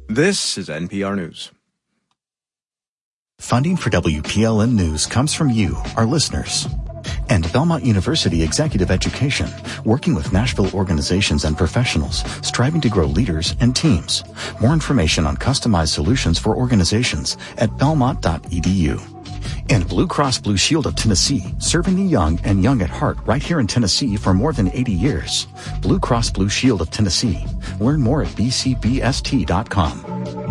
This is NPR News. Funding for WPLN News comes from you, our listeners. And Belmont University Executive Education, working with Nashville organizations and professionals, striving to grow leaders and teams. More information on customized solutions for organizations at belmont.edu. And Blue Cross Blue Shield of Tennessee, serving the young and young at heart right here in Tennessee for more than 80 years. Blue Cross Blue Shield of Tennessee. Learn more at bcbst.com.